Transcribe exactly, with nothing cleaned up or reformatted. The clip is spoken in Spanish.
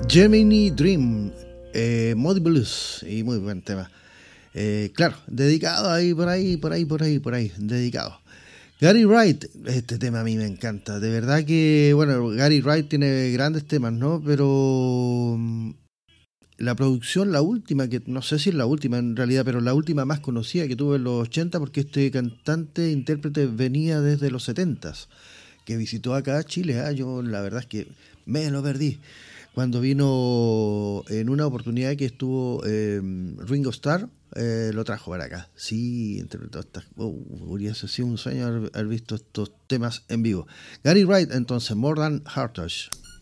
Gemini Dream, eh, Modi Blues, y muy buen tema. Eh, claro, dedicado ahí, por ahí, por ahí, por ahí, por ahí, dedicado. Gary Wright, este tema a mí me encanta. De verdad que, bueno, Gary Wright tiene grandes temas, ¿no? Pero la producción, la última, que no sé si es la última en realidad, pero la última más conocida que tuvo en los ochenta, porque este cantante, intérprete, venía desde los setenta, que visitó acá a Chile. ¿eh? Yo la verdad es que me lo perdí. Cuando vino en una oportunidad que estuvo eh, Ringo Starr, eh, lo trajo para acá. Sí, interpretó estas. Oh, hubiese sido un sueño haber, haber visto estos temas en vivo. Gary Wright, entonces, More Than Heart Touch.